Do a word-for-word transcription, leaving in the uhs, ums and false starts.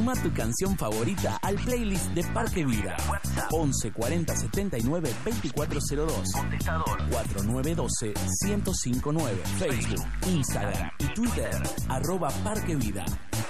Suma tu canción favorita al playlist de Parque Vida. once cuarenta setenta y nueve veinticuatro cero dos. Contestador cuatro nueve uno dos uno cero cinco nueve. Facebook, Instagram y Twitter arroba Parque Vida.